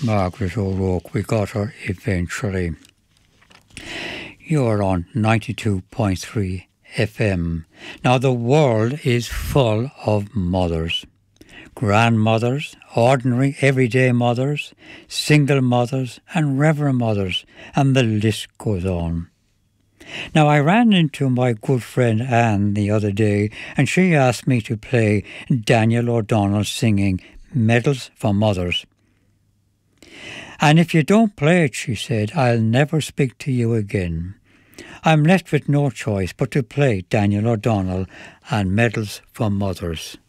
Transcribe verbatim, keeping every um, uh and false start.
Margaret O'Rourke. We got her eventually. You're on ninety-two point three F M. Now the world is full of mothers. Grandmothers, ordinary everyday mothers, single mothers and reverend mothers, and the list goes on. Now I ran into my good friend Anne the other day and she asked me to play Daniel O'Donnell singing Medals for Mothers. And if you don't play it, she said, I'll never speak to you again. I'm left with no choice but to play Daniel O'Donnell and Medals for Mothers.